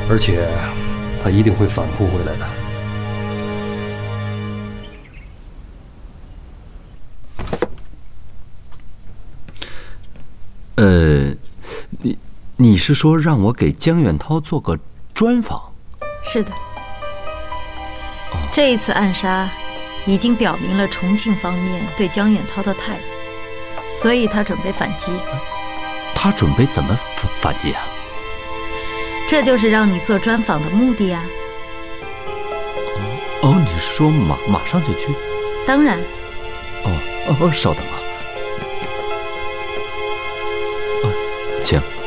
而且他一定会反扑回来的。 你是说让我给江远涛做个专访？ 是的。这一次暗杀已经表明了重庆方面对江远涛的态度，所以他准备反击。 他准备怎么反击啊？ 这就是让你做专访的目的啊。 你是说马上就去？ 当然。 稍等啊。请。